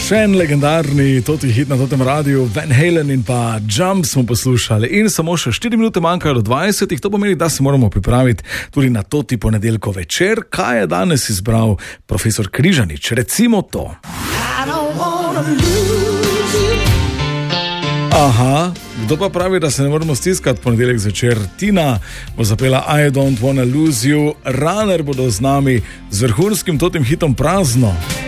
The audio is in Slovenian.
Še en legendarni toti hit na totem radiju, Van Halen in pa Jump smo poslušali in samo še 4 minute manjkajo do 20, to pomeni, da se moramo pripraviti tudi na toti ponedeljko večer. Kaj je danes izbral profesor Križanič? Recimo to. Aha, kdo pa pravi, da se ne moramo stiskati ponedeljek zvečer? Tina bo zapela I Don't Wanna Lose You, Runner bodo z nami z vrhunskim totim hitom Prazno.